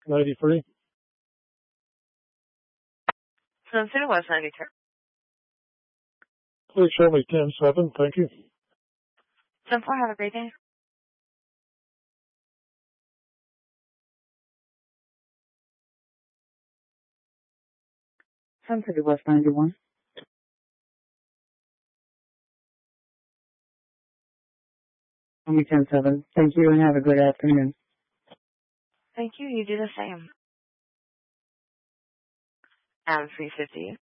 93. Sun City West 93. Please show me 10-7. Thank you. 10-4, have a great day. Sun City West 91. Show me 10-7. Thank you and have a good afternoon. Thank you. You do the same. And 350.